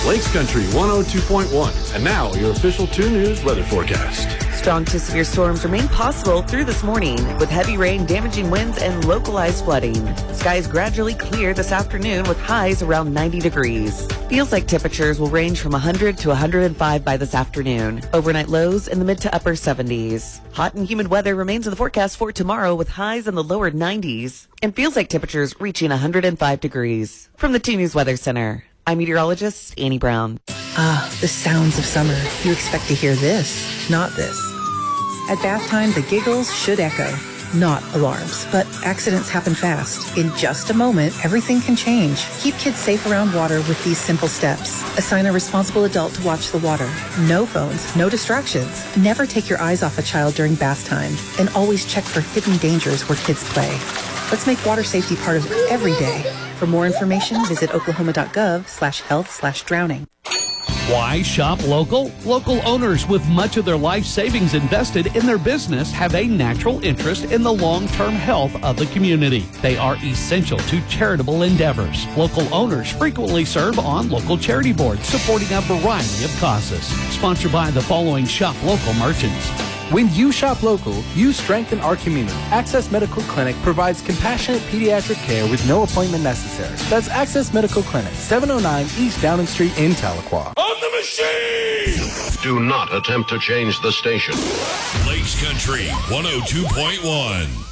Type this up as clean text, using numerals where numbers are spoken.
Lakes Country 102.1. And now, your official 2 News weather forecast. Strong to severe storms remain possible through this morning, with heavy rain, damaging winds, and localized flooding. Skies gradually clear this afternoon with highs around 90 degrees. Feels like temperatures will range from 100 to 105 by this afternoon. Overnight lows in the mid to upper 70s. Hot and humid weather remains in the forecast for tomorrow with highs in the lower 90s. And feels like temperatures reaching 105 degrees. From the 2 News Weather Center, I'm meteorologist Annie Brown. The sounds of summer. You expect to hear this, not this. At bath time, the giggles should echo. Not alarms, but accidents happen fast. In just a moment, everything can change. Keep kids safe around water with these simple steps. Assign a responsible adult to watch the water. No phones, no distractions. Never take your eyes off a child during bath time. And always check for hidden dangers where kids play. Let's make water safety part of every day. For more information, visit oklahoma.gov/health/drowning. Why shop local? Local owners with much of their life savings invested in their business have a natural interest in the long-term health of the community. They are essential to charitable endeavors. Local owners frequently serve on local charity boards supporting a variety of causes. Sponsored by the following shop local merchants. When you shop local, you strengthen our community. Access Medical Clinic provides compassionate pediatric care with no appointment necessary. That's Access Medical Clinic, 709 East Downing Street in Tahlequah. On the machine! Do not attempt to change the station. Lakes Country 102.1.